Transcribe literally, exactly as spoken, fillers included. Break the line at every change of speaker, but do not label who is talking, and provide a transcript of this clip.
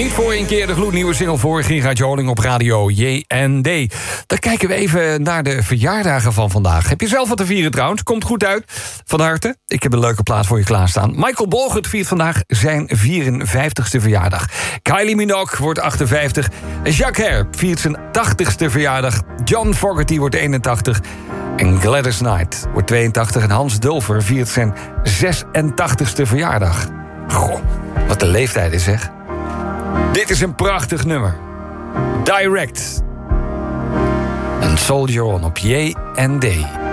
Niet voor een keer de gloednieuwe single voor Gerard Joling op radio J N D. Dan kijken we even naar de verjaardagen van vandaag. Heb je zelf wat te vieren trouwens? Komt goed uit. Van harte. Ik heb een leuke plaat voor je klaarstaan. Michael Bolgert viert vandaag zijn vierenvijftigste verjaardag. Kylie Minogue wordt achtenvijftig. Jacques Herp viert zijn tachtigste verjaardag. John Fogerty wordt eenentachtig. En Gladys Knight wordt tweeëntachtig. En Hans Dulfer viert zijn zesentachtigste verjaardag. Goh, wat de leeftijd is, zeg. Dit is een prachtig nummer. Direct. En Soldier On op J N D.